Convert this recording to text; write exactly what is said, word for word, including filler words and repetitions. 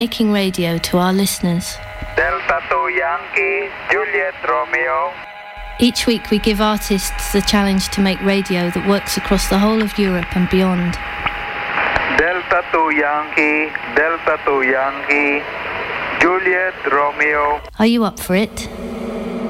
Making radio to our listeners. Delta two Yankee, Juliet Romeo. Each week we give artists the challenge to make radio that works across the whole of Europe and beyond. Delta two Yankee, Delta two Yankee, Juliet Romeo. Are you up for it?